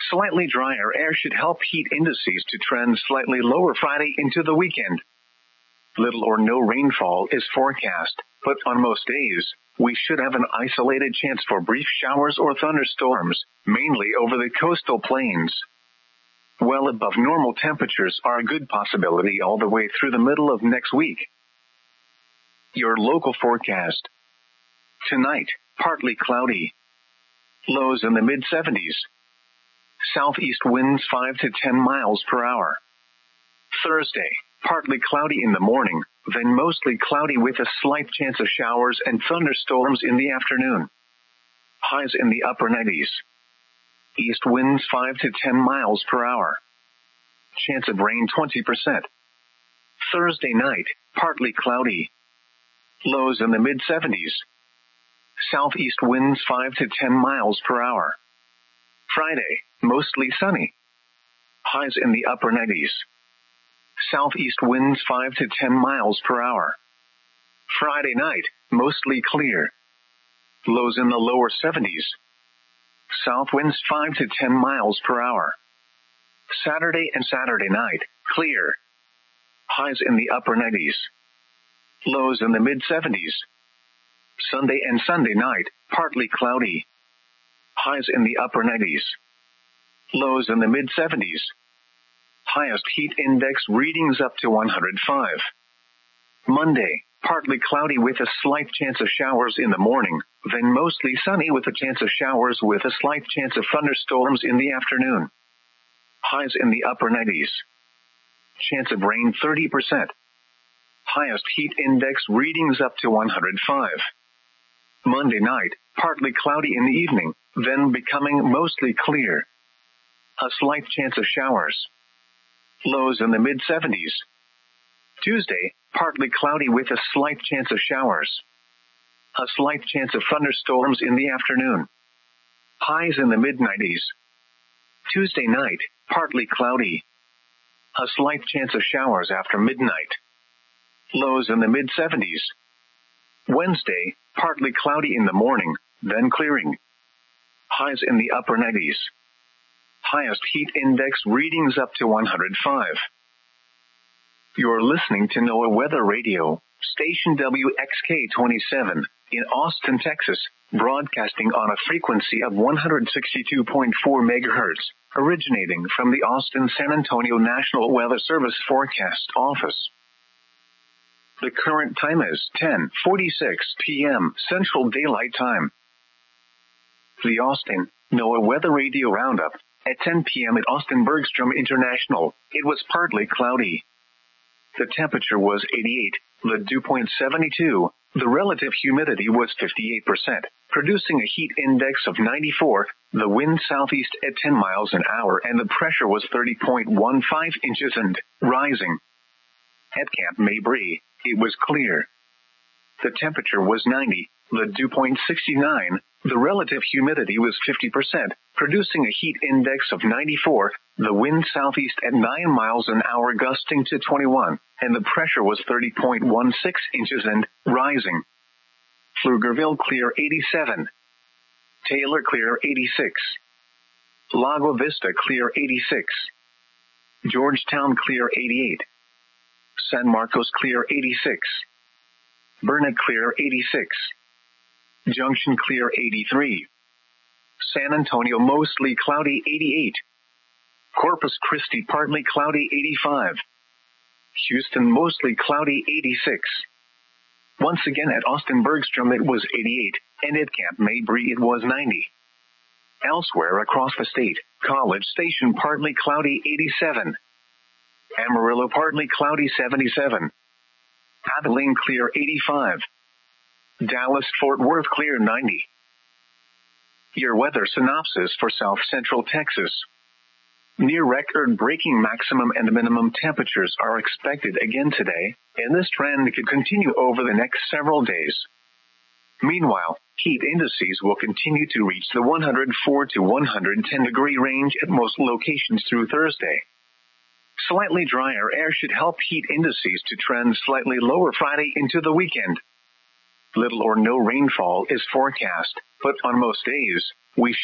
Slightly drier air should help heat indices to trend slightly lower Friday into the weekend. Little or no rainfall is forecast, but on most days, we should have an isolated chance for brief showers or thunderstorms, mainly over the coastal plains. Well above normal temperatures are a good possibility all the way through the middle of next week. Your local forecast. Tonight, partly cloudy. Lows in the mid-70s. Southeast winds 5 to 10 miles per hour. Thursday, partly cloudy in the morning, then mostly cloudy with a slight chance of showers and thunderstorms in the afternoon. Highs in the upper 90s. East winds 5 to 10 miles per hour. Chance of rain 20%. Thursday night, partly cloudy. Lows in the mid-70s. Southeast winds 5 to 10 miles per hour. Friday, mostly sunny. Highs in the upper 90s. Southeast winds 5 to 10 miles per hour. Friday night, mostly clear. Lows in the lower 70s. South winds 5 to 10 miles per hour. Saturday and Saturday night, clear. Highs in the upper 90s. Lows in the mid-70s. Sunday and Sunday night, partly cloudy. Highs in the upper 90s. Lows in the mid-70s. Highest heat index readings up to 105. Monday, partly cloudy with a slight chance of showers in the morning, then mostly sunny with a chance of showers with a slight chance of thunderstorms in the afternoon. Highs in the upper 90s. Chance of rain 30%. Highest heat index readings up to 105. Monday night, partly cloudy in the evening, then becoming mostly clear. A slight chance of showers. Lows in the mid-70s. Tuesday, partly cloudy with a slight chance of showers. A slight chance of thunderstorms in the afternoon. Highs in the mid-90s. Tuesday night, partly cloudy. A slight chance of showers after midnight. Lows in the mid-70s. Wednesday, partly cloudy in the morning, then clearing. Highs in the upper 90s. Highest heat index readings up to 105. You're listening to NOAA Weather Radio, station WXK-27, in Austin, Texas, broadcasting on a frequency of 162.4 megahertz, originating from the Austin-San Antonio National Weather Service Forecast Office. The current time is 10:46 p.m. Central Daylight Time. The Austin NOAA Weather Radio Roundup. At 10 p.m. at Austin Bergstrom International, it was partly cloudy. The temperature was 88, the dew point 72, the relative humidity was 58%, producing a heat index of 94, the wind southeast at 10 miles an hour, and the pressure was 30.15 inches and rising. At Camp Mabry, it was clear. The temperature was 90, the dew point 69, the relative humidity was 50%, producing a heat index of 94, the wind southeast at 9 miles an hour gusting to 21, and the pressure was 30.16 inches and rising. Pflugerville clear 87. Taylor clear 86. Lago Vista clear 86. Georgetown clear 88. San Marcos clear 86. Burnet clear 86. Junction clear 83. San Antonio mostly cloudy 88. Corpus Christi partly cloudy 85. Houston mostly cloudy 86. Once again at Austin Bergstrom it was 88, and at Camp Mabry it was 90. Elsewhere across the state, College Station partly cloudy 87. Amarillo partly cloudy 77. Abilene clear 85. Dallas-Fort Worth clear 90. Your weather synopsis for South Central Texas. Near record-breaking maximum and minimum temperatures are expected again today, and this trend could continue over the next several days. Meanwhile, heat indices will continue to reach the 104 to 110 degree range at most locations through Thursday. Slightly drier air should help heat indices to trend slightly lower Friday into the weekend. Little or no rainfall is forecast, but on most days, we